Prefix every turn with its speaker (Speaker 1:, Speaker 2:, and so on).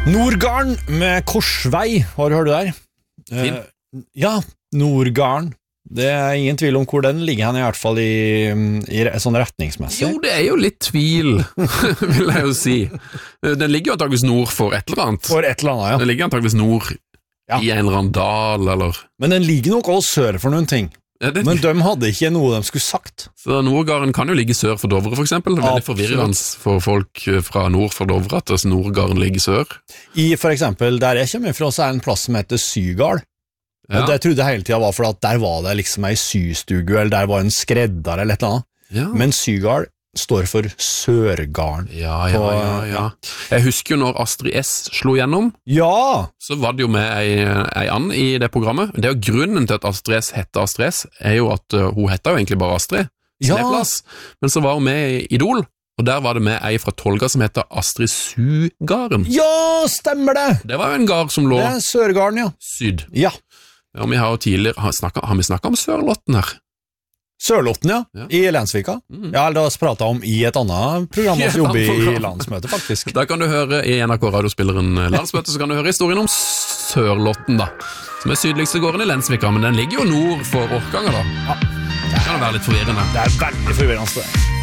Speaker 1: Nordgarden med korsvei, har du hørt det der? Ja, Nordgarden. Det ingen tvil om hvor den ligger hen, i hvert fall i sånn retningsmessig.
Speaker 2: Jo, det jo litt tvil, vil jeg jo si. Den ligger jo antageligvis nord for et eller annet.
Speaker 1: For et eller annet, ja.
Speaker 2: Den ligger antageligvis nord i en eller annen dal, eller...
Speaker 1: Men den ligger nok også sør for noen ting.
Speaker 2: Ja,
Speaker 1: Men de hadde ikke noe de skulle sagt.
Speaker 2: Så Nordgarden kan jo ligge sør for Dovre, for eksempel. Det veldig forvirrende for folk fra nord for Dovre at Nordgarden ligger sør.
Speaker 1: For eksempel, der jeg kommer fra, så en plass som heter Sygard.
Speaker 2: Ja.
Speaker 1: Og det trodde jeg hele tiden var for at der var det liksom en systugu, eller der var en skredder eller et eller annet.
Speaker 2: Ja.
Speaker 1: Men Sygard står for Sørgarden.
Speaker 2: Ja. Jeg husker jo når Astrid S slo gjennom, så var det jo med ei and i det programmet. Det jo grunnen til at Astrid S heter Astrid S, jo at hun heter jo egentlig bare Astrid Sneplass, men så var hun med i Idol, og der var det med ei fra Tolga som heter Astrid Sugarden.
Speaker 1: Ja, stemmer det!
Speaker 2: Det var jo en gard som lå...
Speaker 1: Det Sørgarden, ja.
Speaker 2: Syd.
Speaker 1: Ja.
Speaker 2: Ja, vi har jo tidligere... Har vi snakket om Sørlotten her?
Speaker 1: Sørlotten, ja. I Lensvika. Ja, eller det har vi pratet om i et annet program som jobber i landsmøtet, faktisk.
Speaker 2: Da kan du høre i NRK Radiospilleren landsmøte, så kan du høre historien om Sørlotten, da. Som sydligste gården i Lensvika, men den ligger jo nord for Orkanger, da. Ja. Det kan jo være litt forvirrende.
Speaker 1: Det veldig forvirrende, det.